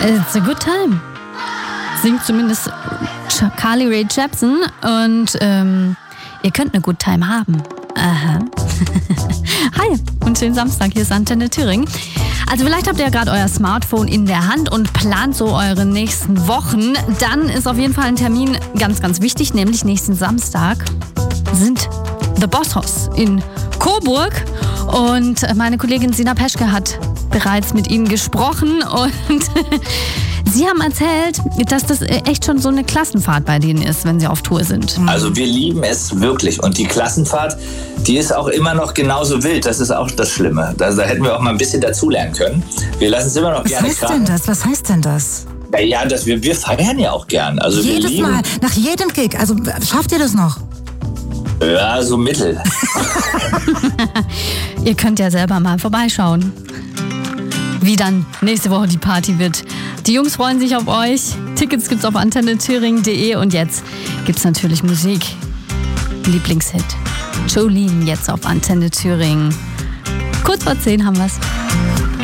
It's a good time. Singt zumindest Carly Rae Jepsen und ihr könnt eine good time haben. Aha. Hi und schönen Samstag, hier ist Antenne Thüringen. Also vielleicht habt ihr ja gerade euer Smartphone in der Hand und plant so eure nächsten Wochen. Dann ist auf jeden Fall ein Termin ganz, ganz wichtig, nämlich nächsten Samstag sind The Boss Hoss in Coburg. Und meine Kollegin Sina Peschke hat bereits mit ihnen gesprochen und sie haben erzählt, dass das echt schon so eine Klassenfahrt bei denen ist, wenn sie auf Tour sind. Also wir lieben es wirklich und die Klassenfahrt, die ist auch immer noch genauso wild, das ist auch das Schlimme. Da hätten wir auch mal ein bisschen dazulernen können. Wir lassen es immer noch gerne krachen. Was heißt denn das? Ja, wir feiern ja auch gern. Also jedes Mal, nach jedem Gig, also schafft ihr das noch? Ja, so mittel. Ihr könnt ja selber mal vorbeischauen, wie dann nächste Woche die Party wird. Die Jungs freuen sich auf euch. Tickets gibt's auf antennethüringen.de und jetzt gibt's natürlich Musik. Lieblingshit. Jolene jetzt auf Antenne Thüringen. Kurz vor 10 haben wir's.